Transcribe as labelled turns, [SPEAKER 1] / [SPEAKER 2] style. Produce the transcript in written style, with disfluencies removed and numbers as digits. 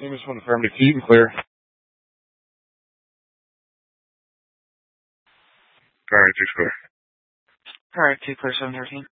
[SPEAKER 1] Name is one affirmative. You can clear. Alright, 2 clear.
[SPEAKER 2] Alright, 2 clear, 713.